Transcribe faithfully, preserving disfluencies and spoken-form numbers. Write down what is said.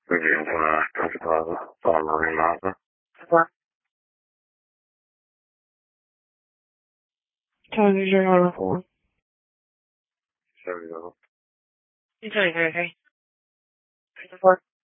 Argentina, Costa Plaza, San Marine Mazda. What? Tell me your order for. There we go. You tell me, okay? What?